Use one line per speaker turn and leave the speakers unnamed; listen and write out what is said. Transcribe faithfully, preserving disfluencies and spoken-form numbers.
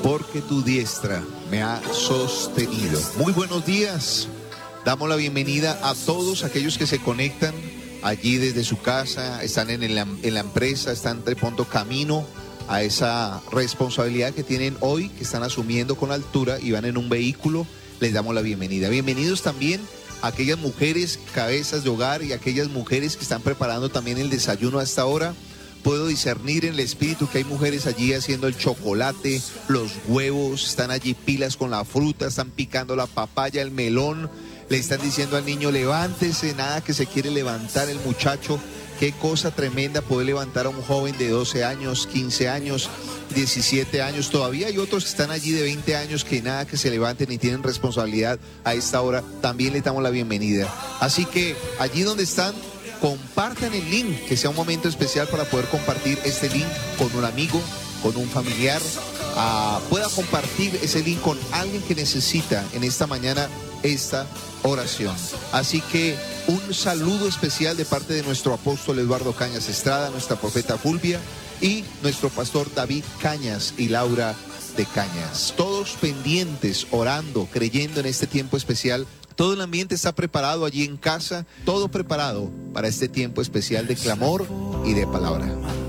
porque tu diestra me ha sostenido. Muy buenos días. Damos la bienvenida a todos aquellos que se conectan allí desde su casa, están en, el, en la empresa, están de pronto camino a esa responsabilidad que tienen hoy, que están asumiendo con altura y van en un vehículo. Les damos la bienvenida. Bienvenidos también a aquellas mujeres cabezas de hogar y aquellas mujeres que están preparando también el desayuno a esta hora. Puedo discernir en el espíritu que hay mujeres allí haciendo el chocolate, los huevos, están allí pilas con la fruta, están picando la papaya, el melón. Le están diciendo al niño, levántese, nada que se quiere levantar el muchacho. Qué cosa tremenda poder levantar a un joven de doce años, quince años, diecisiete años. Todavía hay otros que están allí de veinte años que nada que se levanten ni tienen responsabilidad a esta hora. También les damos la bienvenida. Así que allí donde están, compartan el link, que sea un momento especial para poder compartir este link con un amigo, con un familiar. Uh, pueda compartir ese link con alguien que necesita en esta mañana esta oración. Así que un saludo especial de parte de nuestro apóstol Eduardo Cañas Estrada, nuestra profeta Fulvia y nuestro pastor David Cañas y Laura de Cañas. Todos pendientes, orando, creyendo en este tiempo especial. Todo el ambiente está preparado allí en casa, todo preparado para este tiempo especial de clamor y de palabra.